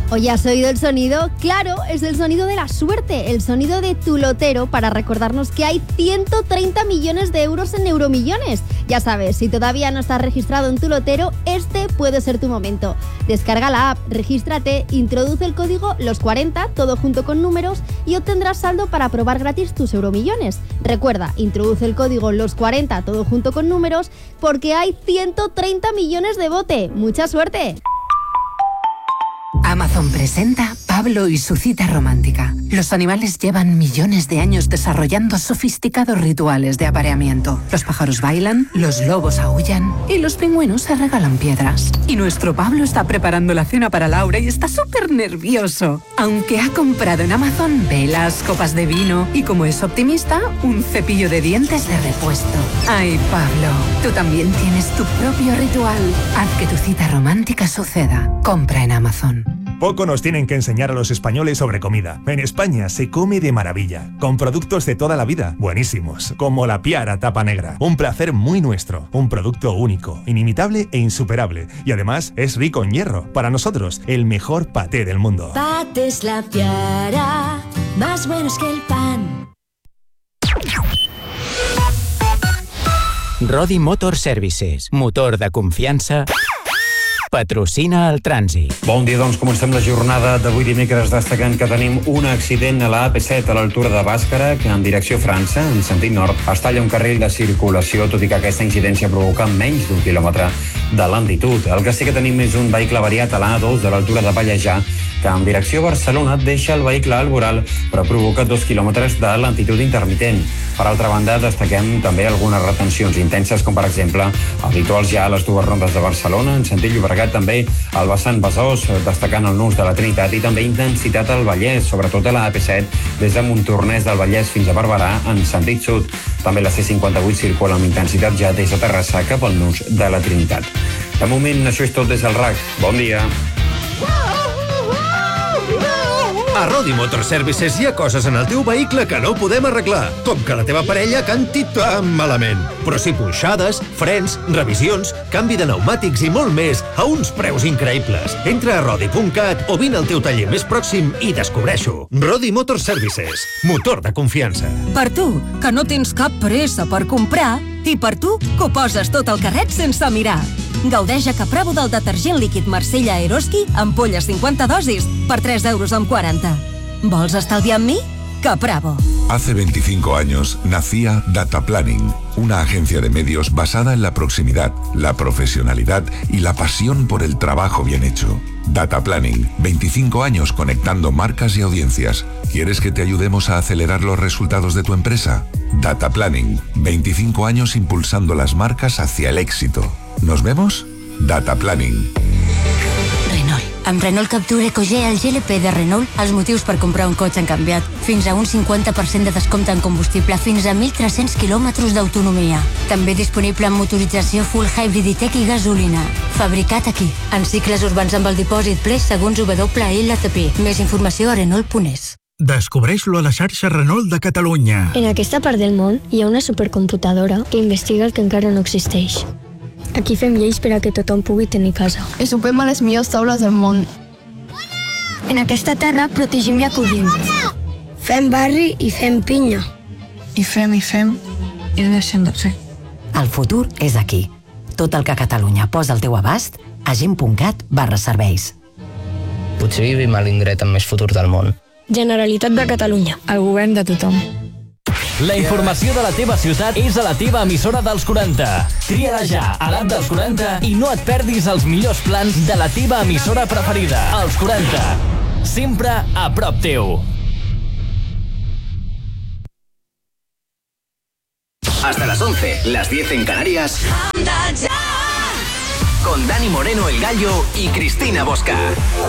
Oye, ¿has oído el sonido? Claro, es el sonido de la suerte, el sonido de tu lotero para recordarnos que hay 130 millones de euros en Euromillones. Ya sabes, si todavía no estás registrado en tu lotero, este puede ser tu momento. Descarga la app, regístrate, introduce el código LOS40, todo junto con números, y obtendrás saldo para probar gratis tus Euromillones. Recuerda, introduce el código LOS40, todo junto con números, porque hay 130 millones de bote. ¡Mucha suerte! Amazon presenta Pablo y su cita romántica. Los animales llevan millones de años desarrollando sofisticados rituales de apareamiento. Los pájaros bailan, los lobos aúllan y los pingüinos se regalan piedras. Y nuestro Pablo está preparando la cena para Laura y está súper nervioso. Aunque ha comprado en Amazon velas, copas de vino y, como es optimista, un cepillo de dientes de repuesto. Ay, Pablo, tú también tienes tu propio ritual. Haz que tu cita romántica suceda. Compra en Amazon. Poco nos tienen que enseñar a los españoles sobre comida. En España se come de maravilla, con productos de toda la vida, buenísimos, como la Piara Tapa Negra. Un placer muy nuestro, un producto único, inimitable e insuperable. Y además es rico en hierro. Para nosotros, el mejor paté del mundo. Patés La Piara, más buenos que el pan. Rodi Motor Services, motor de confiança, patrocina el trànsit. Bon dia, doncs comencem la jornada d'avui dimecres destacant que tenim un accident a la AP7 a l'altura de Bàscara, que en direcció França, en sentit nord, es talla un carril de circulació, tot i que aquesta incidència provoca menys d'1 quilòmetre de lentitud. El que sí que tenim és un vehicle avariat a la A2 de l'altura de Pallejà, que en direcció Barcelona deixa el vehicle al voral, però provoca 2 quilòmetres de lentitud intermitent. Per altra banda, destaquem també algunes retencions intenses, com per exemple habituals ja a les dues rondes de Barcelona, en sentit Llobregat, també al vessant Besòs, destacant el nus de la Trinitat, i també intensitat al Vallès, sobretot a la AP7, des de Montornès del Vallès fins a Barberà, en sentit sud. També la C58 circula amb intensitat ja des de Terrassa cap al nus de la Trinitat. De moment, això és tot des del RAC. Bon dia. A Rodi Motor Services hi ha coses en el teu vehicle que no podem arreglar, com que la teva parella canti tan malament. Però sí punxades, frens, revisions, canvi de pneumàtics i molt més a uns preus increïbles. Entra a rodi.cat o vine al teu taller més pròxim i descobreix-ho. Rodi Motor Services, motor de confiança. Per tu, que no tens cap pressa per comprar, i per tu, que ho poses tot al carret sense mirar. Gaudeix a Capravo del detergent líquid Marsella Eroski, ampolles 50 dosis, per 3,40 €. ¿Vols estalviar amb mi? Capravo. Hace 25 años nacía Data Planning, una agencia de medios basada en la proximidad, la profesionalidad y la pasión por el trabajo bien hecho. Data Planning, 25 años conectando marcas y audiencias. ¿Quieres que te ayudemos a acelerar los resultados de tu empresa? Data Planning, 25 años impulsando las marcas hacia el éxito. ¿Nos vemos? Data Planning. Renault. Amb Renault Captur EcoG, el GLP de Renault, els motius per comprar un cotxe han canviat. Fins a un 50% de descompte en combustible, fins a 1.300 quilòmetres d'autonomia. També disponible amb motorització full hybrid i gasolina. Fabricat aquí, en cicles urbans amb el dipòsit ple segons WLTP. Més informació a Renault.es. Descobreix-lo a la xarxa Renault de Catalunya. En aquesta part del món hi ha una supercomputadora que investiga el que encara no existeix. Aquí fem lleis per a que tothom pugui tenir casa. I sopem a les millors taules del món. En aquesta terra protegim i acollim. Fem barri i fem pinya. I fem i deixem de fer. El futur és aquí. Tot el que Catalunya posa al teu abast a gent.cat/serveis. Potser vivim a l'indret amb més futur del món. Generalitat de Catalunya. El govern de tothom. La informació de la teva ciutat és a la teva emissora dels 40. Tria-la ja a l'app dels 40 i no et perdis els millors plans de la teva emissora preferida. Els 40. Sempre a prop teu. Hasta las 11, las 10 en Canarias. Con Dani Moreno, el Gallo, y Cristina Bosca.